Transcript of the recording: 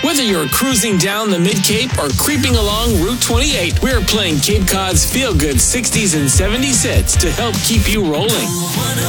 Whether you're cruising down the Mid-Cape or creeping along Route 28, we're playing Cape Cod's feel-good 60s and 70s hits to help keep you rolling.